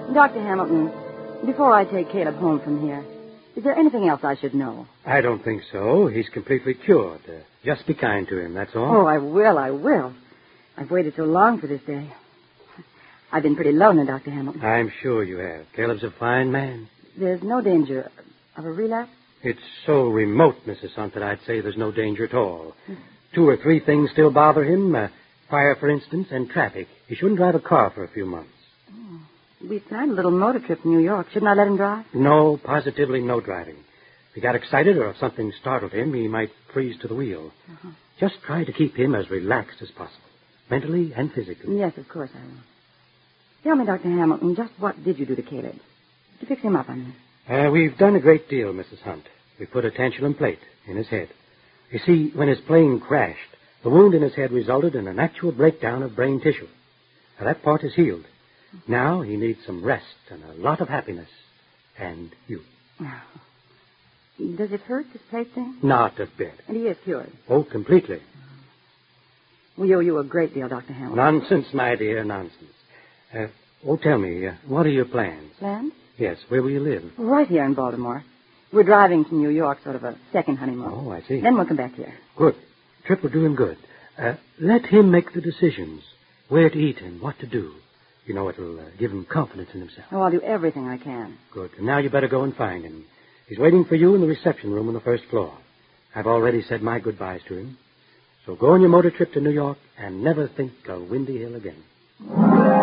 Dr. Hamilton, before I take Caleb home from here, is there anything else I should know? I don't think so. He's completely cured. Just be kind to him, that's all. Oh, I will. I've waited so long for this day. I've been pretty lonely, Dr. Hamilton. I'm sure you have. Caleb's a fine man. There's no danger of a relapse? It's so remote, Mrs. Hunt, that I'd say there's no danger at all. 2 or 3 things still bother him. Fire, for instance, and traffic. He shouldn't drive a car for a few months. Oh. We planned a little motor trip to New York. Shouldn't I let him drive? No, positively no driving. If he got excited or if something startled him, he might freeze to the wheel. Uh-huh. Just try to keep him as relaxed as possible, mentally and physically. Yes, of course I will. Tell me, Dr. Hamilton, just what did you do to Caleb? To fix him up, I mean. We've done a great deal, Mrs. Hunt. We put a tantalum plate in his head. You see, when his plane crashed, the wound in his head resulted in an actual breakdown of brain tissue. Now, that part is healed. Now he needs some rest and a lot of happiness. And you. Does it hurt, this plate thing? Not a bit. And he is cured? Oh, completely. We owe you a great deal, Dr. Hamilton. Nonsense, my dear, nonsense. Tell me, what are your plans? Plans? Yes, where will you live? Right here in Baltimore. We're driving to New York, sort of a second honeymoon. Oh, I see. Then we'll come back here. Good. Trip will do him good. Let him make the decisions, where to eat and what to do. You know, it'll give him confidence in himself. Oh, I'll do everything I can. Good. And now you better go and find him. He's waiting for you in the reception room on the first floor. I've already said my goodbyes to him. So go on your motor trip to New York and never think of Windy Hill again.